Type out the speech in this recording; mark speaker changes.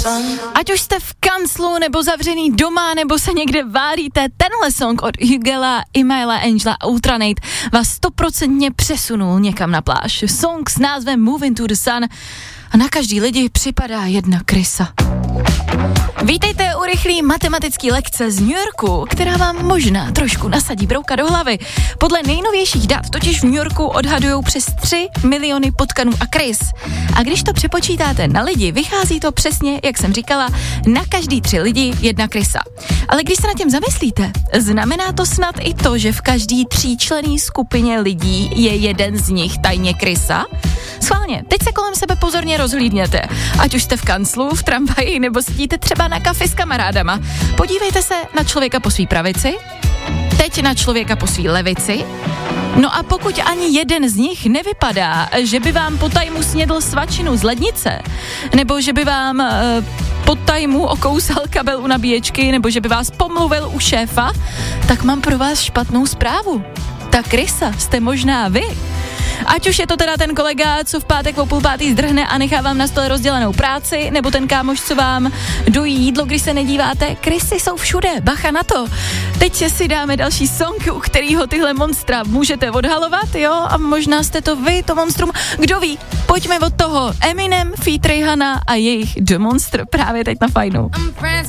Speaker 1: Ať už jste v kanclu, nebo zavřený doma, nebo se někde válíte, tenhle song od Hugela, Imaila, Angela a Ultranate vás 100% přesunul někam na pláž. Song s názvem Moving to the Sun a na každý lidi připadá jedna krysa. Vítejte u rychlý matematický lekce z New Yorku, která vám možná trošku nasadí brouka do hlavy. Podle nejnovějších dat totiž v New Yorku odhadujou přes 3 miliony potkanů a krys. A když to přepočítáte na lidi, vychází to přesně, jak jsem říkala, na každý 3 lidi jedna krysa. Ale když se nad tím zamyslíte, znamená to snad i to, že v každý 3členné skupině lidí je jeden z nich tajně krysa? Schválně, teď se kolem sebe pozorně rozhlídněte. Ať už jste v kanclu, v tramvaji, nebo sedíte třeba na kafi s kamarádama. Podívejte se na člověka po svý pravici, teď na člověka po svý levici. No a pokud ani jeden z nich nevypadá, že by vám po tajmu snědl svačinu z lednice, nebo že by vám po tajmu okousal kabel u nabíječky, nebo že by vás pomluvil u šéfa, tak mám pro vás špatnou zprávu. Ta krysa jste možná vy. Ať už je to teda ten kolega, co v pátek o 4:30 zdrhne a nechá vám na stole rozdělenou práci, nebo ten kámoš, co vám dojí jídlo, když se nedíváte, krysy jsou všude, bacha na to. Teď si dáme další song, u kterého tyhle monstra můžete odhalovat, jo, a možná jste to vy, to monstrum, kdo ví, pojďme od toho. Eminem, feat. Rihanna a jejich The Monster právě teď na Fajnu.